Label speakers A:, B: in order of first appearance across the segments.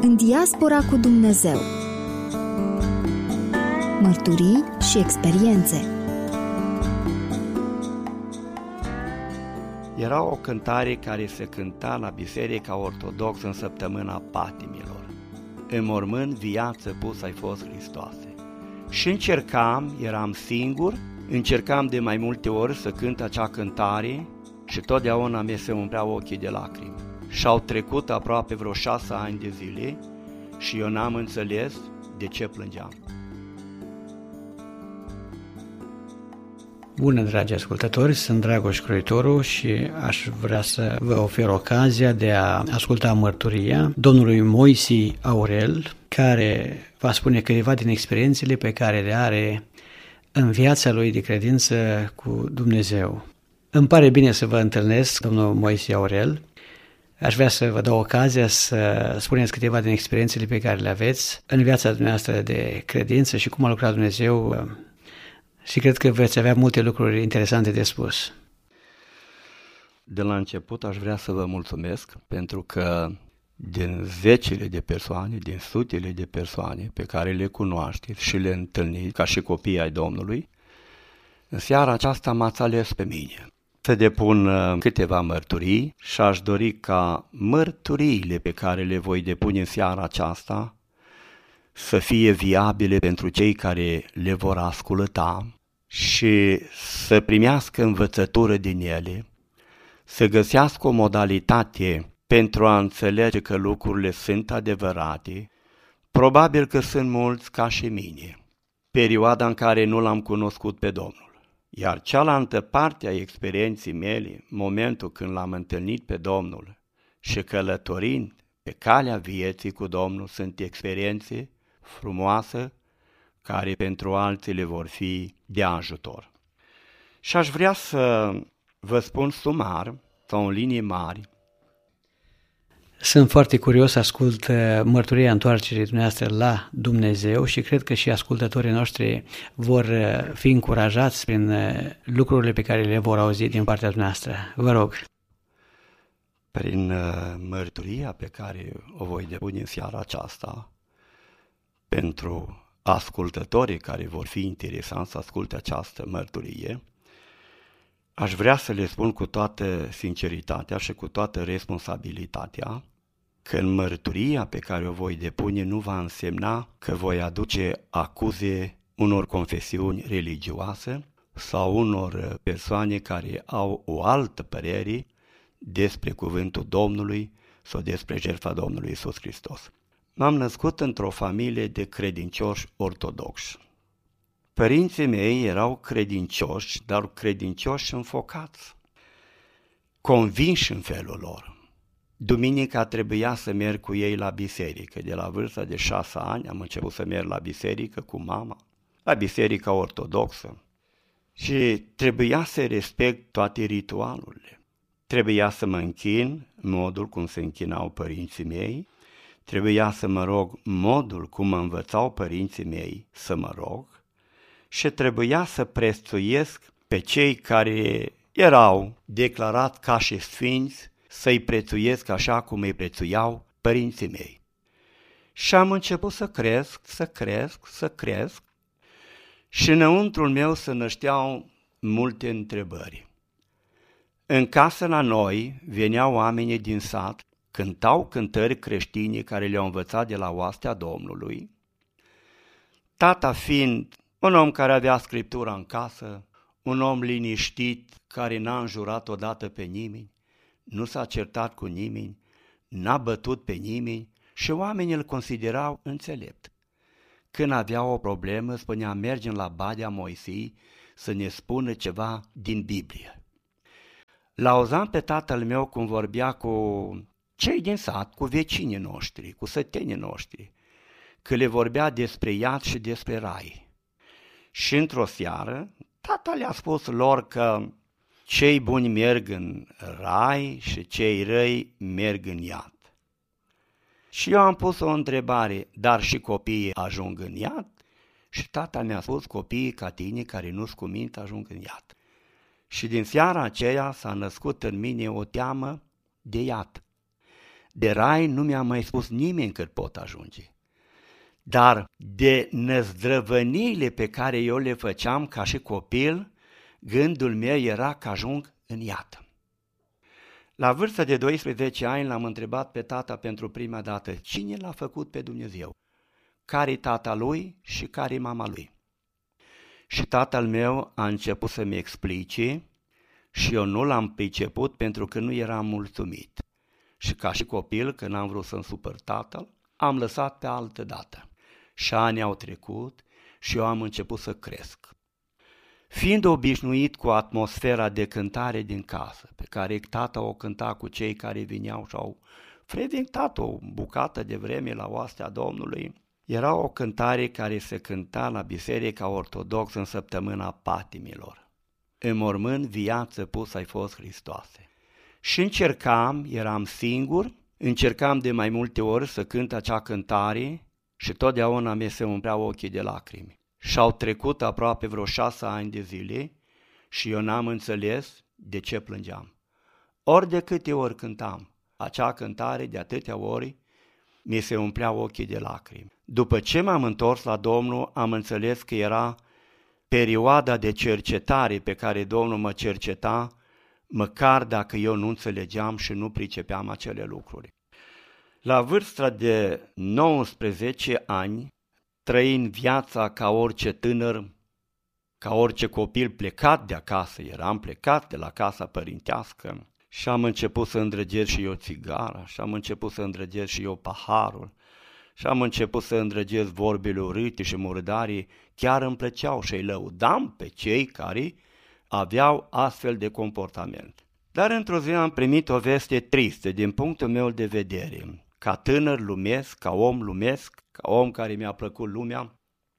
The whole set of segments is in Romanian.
A: În diaspora cu Dumnezeu. Mărturii și experiențe.
B: Era o cântare care se cânta la Biserica Ortodoxă în săptămâna patimilor. În mormânt viață pus ai fost, Hristoase. Și eram singur, încercam de mai multe ori să cânt acea cântare și totdeauna mi se umpleau ochii de lacrimi. Și-au trecut aproape vreo 6 ani de zile și eu n-am înțeles de ce plângeam.
C: Bună, dragi ascultători, sunt Dragoș Croitoru și aș vrea să vă ofer ocazia de a asculta mărturia domnului Moise Aurel, care va spune câteva din experiențele pe care le are în viața lui de credință cu Dumnezeu. Îmi pare bine să vă întâlnesc, domnul Moise Aurel. Aș vrea să vă dau ocazia să spuneți câteva din experiențele pe care le aveți în viața dumneavoastră de credință și cum a lucrat Dumnezeu. Și cred că veți avea multe lucruri interesante de spus.
B: De la început aș vrea să vă mulțumesc pentru că din zecile de persoane, din sutele de persoane pe care le cunoașteți și le întâlniți ca și copii ai Domnului, în seara aceasta m-ați ales pe mine să depun câteva mărturii și aș dori ca mărturiile pe care le voi depune în seara aceasta să fie viabile pentru cei care le vor asculta și să primească învățătură din ele, să găsească o modalitate pentru a înțelege că lucrurile sunt adevărate. Probabil că sunt mulți ca și mine, perioada în care nu l-am cunoscut pe Domnul. Iar cealaltă parte a experienței mele, momentul când l-am întâlnit pe Domnul și călătorind pe calea vieții cu Domnul, sunt experiențe frumoase care pentru alții le vor fi de ajutor. Și aș vrea să vă spun sumar sau în linii mari.
C: Sunt foarte curios să ascult mărturia întoarcerii dumneavoastră la Dumnezeu și cred că și ascultătorii noștri vor fi încurajați prin lucrurile pe care le vor auzi din partea dumneavoastră. Vă rog.
B: Prin mărturia pe care o voi depune în seara aceasta, pentru ascultătorii care vor fi interesanți să asculte această mărturie, aș vrea să le spun cu toată sinceritatea și cu toată responsabilitatea că în mărturia pe care o voi depune nu va însemna că voi aduce acuze unor confesiuni religioase sau unor persoane care au o altă părere despre cuvântul Domnului sau despre jertfa Domnului Iisus Hristos. M-am născut într-o familie de credincioși ortodoxi. Părinții mei erau credincioși, dar credincioși înfocați, convinși în felul lor. Duminica trebuia să merg cu ei la biserică. De la vârsta de 6 ani am început să merg la biserică cu mama, la biserica ortodoxă. Și trebuia să respect toate ritualurile. Trebuia să mă închin în modul cum se închinau părinții mei. Trebuia să mă rog modul cum mă învățau părinții mei să mă rog. Și trebuia să prețuiesc pe cei care erau declarați ca și sfinți, să-i prețuiesc așa cum îi prețuiau părinții mei. Și am început să cresc și înăuntrul meu se nășteau multe întrebări. În casă la noi veneau oamenii din sat, cântau cântări creștine care le-au învățat de la oastea Domnului. Tata fiind un om care avea Scriptura în casă, un om liniștit, care n-a înjurat odată pe nimeni, nu s-a certat cu nimeni, n-a bătut pe nimeni și oamenii îl considerau înțelept. Când avea o problemă, spunea: mergem la Badea Moisei să ne spună ceva din Biblie. L-auzam pe tatăl meu cum vorbea cu cei din sat, cu vecinii noștri, cu sătenii noștri, că le vorbea despre iad și despre rai. Și într-o seară, tata le-a spus lor că cei buni merg în rai și cei răi merg în iad. Și eu am pus o întrebare: dar și copiii ajung în iad? Și tata mi-a spus: copiii ca tine care nu-s cu minte ajung în iad. Și din seara aceea s-a născut în mine o teamă de iad. De rai nu mi-a mai spus nimeni cât pot ajunge. Dar de năzdrăvăniile pe care eu le făceam ca și copil, gândul meu era că ajung în iad. La vârsta de 12 ani l-am întrebat pe tata pentru prima dată cine l-a făcut pe Dumnezeu, care-i tata lui și care-i mama lui. Și tatăl meu a început să-mi explice și eu nu l-am priceput pentru că nu eram mulțumit. Și ca și copil, când n-am vrut să-mi supăr tatăl, am lăsat pe altă dată. Și ani au trecut și eu am început să cresc. Fiind obișnuit cu atmosfera de cântare din casă, pe care tata o cânta cu cei care vineau și au frecventat o bucată de vreme la oastea Domnului, era o cântare care se cânta la Biserica Ortodoxă în săptămâna patimilor. În mormânt viață pus ai fost, Hristoase. Și eram singur, încercam de mai multe ori să cânt acea cântare și totdeauna mi se umpleau ochii de lacrimi. Și-au trecut aproape vreo 6 ani de zile și eu n-am înțeles de ce plângeam. Ori de câte ori cântam acea cântare, de atâtea ori, mi se umpleau ochii de lacrimi. După ce m-am întors la Domnul, am înțeles că era perioada de cercetare pe care Domnul mă cerceta, măcar dacă eu nu înțelegeam și nu pricepeam acele lucruri. La vârsta de 19 ani, trăind viața ca orice tânăr, ca orice copil plecat de acasă, eram plecat de la casa părintească și am început să îndrăgesc și eu țigara, și am început să îndrăgesc și eu paharul, și am început să îndrăgesc vorbele urâte și murdarii, chiar îmi plăceau și îi lăudam pe cei care aveau astfel de comportament. Dar într-o zi am primit o veste tristă din punctul meu de vedere. Ca tânăr lumesc, ca om lumesc, ca om care mi-a plăcut lumea,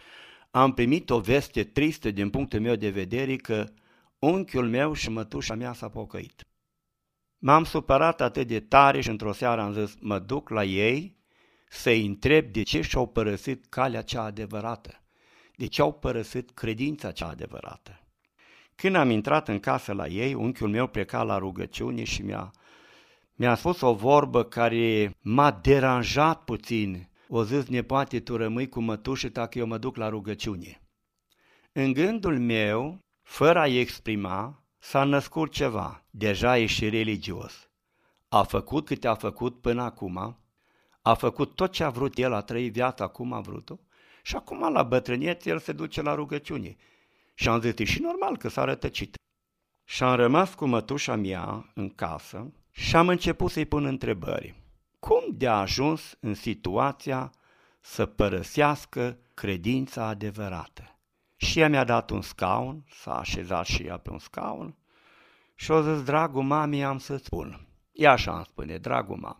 B: am primit o veste tristă din punctul meu de vedere că unchiul meu și mătușa mea s-a pocăit. M-am supărat atât de tare și într-o seară am zis, mă duc la ei să-i întreb de ce și-au părăsit calea cea adevărată, de ce au părăsit credința cea adevărată. Când am intrat în casă la ei, unchiul meu pleca la rugăciune și mi-a spus o vorbă care m-a deranjat puțin. O zis, nepoate, tu rămâi cu mătușă dacă eu mă duc la rugăciune. În gândul meu, fără a-i exprima, s-a născut ceva. Deja e și religios. A făcut câte a făcut până acum, a făcut tot ce a vrut el, a trăit viața cum a vrut-o și acum la bătrâniețe el se duce la rugăciune. Și am zis, e și normal că s-a rătăcit. Și am rămas cu mătușa mea în casă și am început să-i pun întrebări. Cum de-a ajuns în situația să părăsească credința adevărată? Și ea mi-a dat un scaun, s-a așezat și ea pe un scaun și a zis, dragul mami, am să spun. Ea așa îmi spune, dragul mami.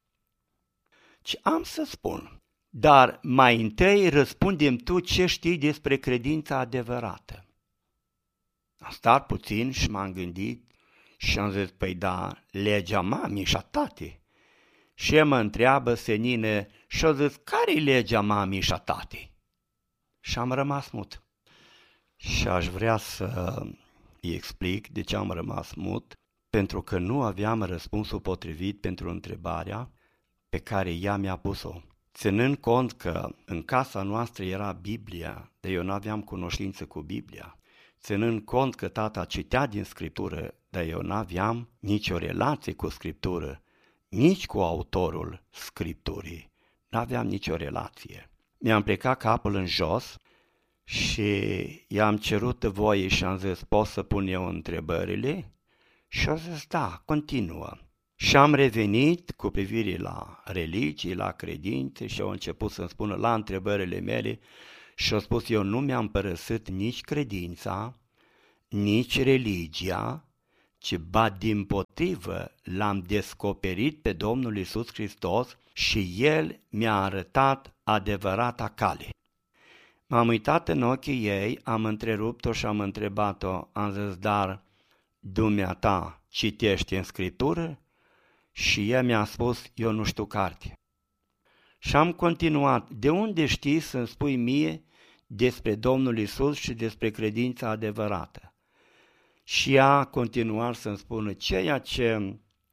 B: Ce am să spun, dar mai întâi răspundem tu ce știi despre credința adevărată. Am stat puțin și m-am gândit și am zis, păi da, legea mami și a tate. Și ea mă întreabă senine și a zis, care-i legea mami și a tate? Și am rămas mut. Și aș vrea să îi explic de ce am rămas mut, pentru că nu aveam răspunsul potrivit pentru întrebarea pe care ea mi-a pus-o. Ținând cont că în casa noastră era Biblia, dar eu nu aveam cunoștință cu Biblia, ținând cont că tata citea din Scriptură, dar eu nu aveam nicio relație cu Scriptură, nici cu autorul Scripturii, nu aveam nicio relație. Mi-am plecat capul în jos și i-am cerut voie și am zis, pot să pun eu întrebările? Și a zis, da, continuă. Și am revenit cu privire la religii, la credințe și au început să-mi spună la întrebările mele și au spus, eu nu mi-am părăsit nici credința, nici religia, ci ba dimpotrivă l-am descoperit pe Domnul Iisus Hristos și El mi-a arătat adevărata cale. M-am uitat în ochii ei, am întrerupt-o și am întrebat-o, am zis, dar dumneata citești în Scriptură? Și ea mi-a spus, eu nu știu carte. Și am continuat, de unde știi să-mi spui mie despre Domnul Iisus și despre credința adevărată? Și ea a continuat să-mi spună, ceea ce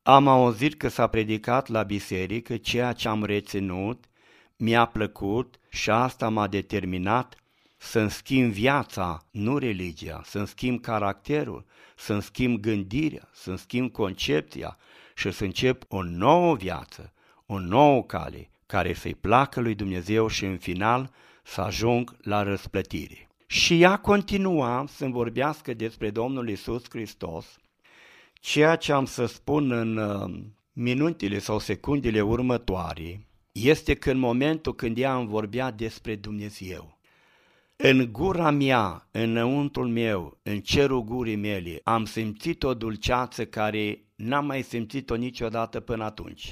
B: Am auzit că s-a predicat la biserică ceea ce am reținut, mi-a plăcut și asta m-a determinat să-mi schimb viața, nu religia, să-mi schimb caracterul, să-mi schimb gândirea, să-mi schimb concepția și să încep o nouă viață, o nouă cale, care să-i placă lui Dumnezeu și în final să ajung la răsplătire. Și ea continua să-mi vorbească despre Domnul Iisus Hristos, ceea ce am să spun în minutele sau secundele următoare este că în momentul când ea îmi vorbea despre Dumnezeu, în gura mea, înăuntrul meu, în cerul gurii mele, am simțit o dulceață care n-am mai simțit-o niciodată până atunci.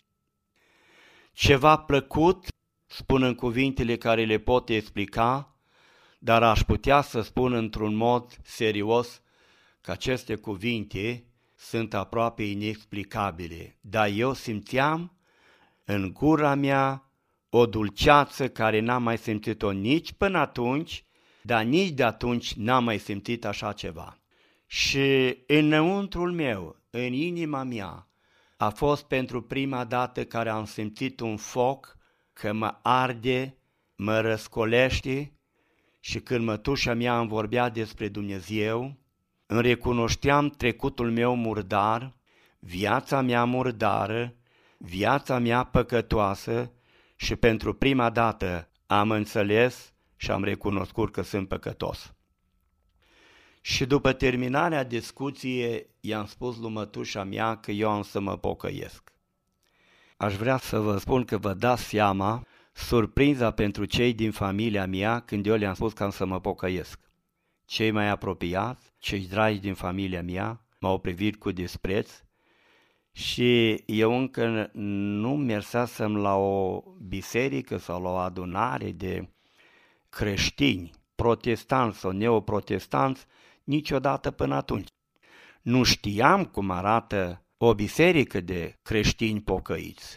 B: Ceva plăcut, spun în cuvintele care le pot explica, dar aș putea să spun într-un mod serios că aceste cuvinte sunt aproape inexplicabile, dar eu simțeam în gura mea o dulceață care n-am mai simțit-o nici până atunci, dar nici de atunci n-am mai simțit așa ceva. Și înăuntrul meu, în inima mea, a fost pentru prima dată care am simțit un foc că mă arde, mă răscolește și când mătușa mea îmi vorbea despre Dumnezeu, îmi recunoșteam trecutul meu murdar, viața mea murdară, viața mea păcătoasă și pentru prima dată am înțeles și am recunoscut că sunt păcătos. Și după terminarea discuției, i-am spus lui mătușa mea că eu am să mă pocăiesc. Aș vrea să vă spun că vă dați seama surpriza pentru cei din familia mea când eu le-am spus că am să mă pocăiesc. Cei mai apropiați, cei dragi din familia mea, m-au privit cu dispreț și eu încă nu mersasem la o biserică sau la o adunare de creștini, protestanți sau neoprotestanți, niciodată până atunci. Nu știam cum arată o biserică de creștini pocăiți.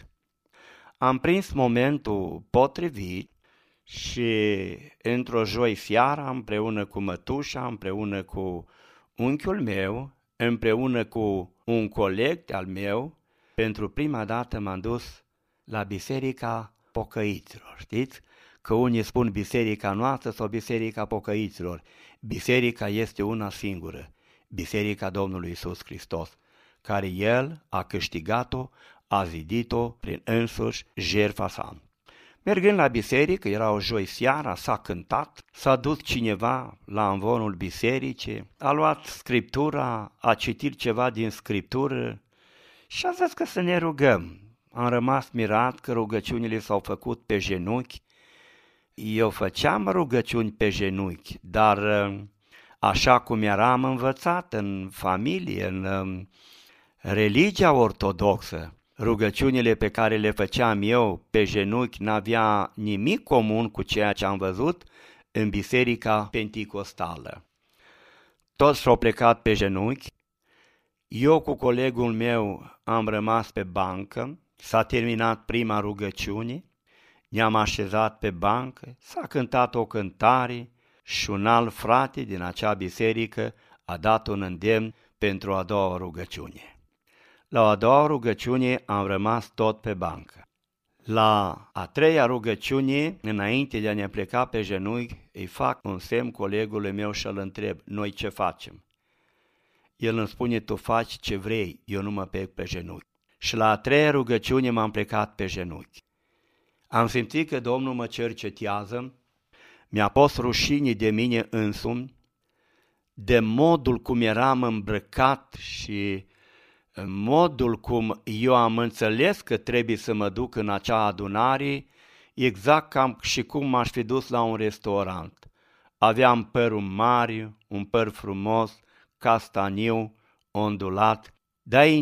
B: Am prins momentul potrivit și într-o joi seara, împreună cu mătușa, împreună cu unchiul meu, împreună cu un coleg al meu, pentru prima dată m-am dus la biserica pocăiților. Știți că unii spun biserica noastră sau biserica pocăiților. Biserica este una singură, biserica Domnului Iisus Hristos, care El a câștigat-o, a zidit-o prin însuși jertfa sa. Mergând la biserică, era o joi seara, s-a cântat, s-a dus cineva la amvonul bisericii, a luat scriptura, a citit ceva din scriptură și a zis că să ne rugăm. Am rămas mirat că rugăciunile s-au făcut pe genunchi. Eu făceam rugăciuni pe genunchi, dar așa cum eram învățat în familie, în religia ortodoxă, rugăciunile pe care le făceam eu pe genunchi n-avea nimic comun cu ceea ce am văzut în biserica penticostală. Toți s-au plecat pe genunchi, eu cu colegul meu am rămas pe bancă, s-a terminat prima rugăciune, ne-am așezat pe bancă, s-a cântat o cântare și un alt frate din acea biserică a dat un îndemn pentru a doua rugăciune. La a doua rugăciune am rămas tot pe bancă. La a treia rugăciune, înainte de a ne pleca pe genunchi, îi fac un semn colegului meu și îl întreb, noi ce facem? El îmi spune, tu faci ce vrei, eu nu mă plec pe genunchi. Și la a treia rugăciune m-am plecat pe genunchi. Am simțit că Domnul mă cercetează, mi-a pus rușine de mine însumi, de modul cum eram îmbrăcat și modul cum eu am înțeles că trebuie să mă duc în acea adunare, exact cam și cum m-aș fi dus la un restaurant. Aveam părul mare, un păr frumos, castaniu, ondulat, dar